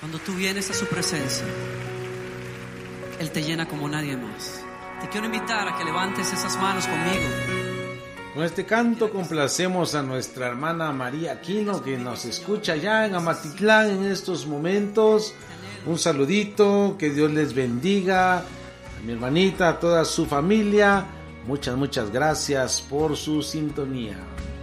Cuando tú vienes a su presencia, Él te llena como nadie más. Te quiero invitar a que levantes esas manos conmigo. Con este canto complacemos a nuestra hermana María Aquino, que nos escucha ya en Amatitlán en estos momentos. Un saludito, que Dios les bendiga, a mi hermanita, a toda su familia. Muchas gracias por su sintonía.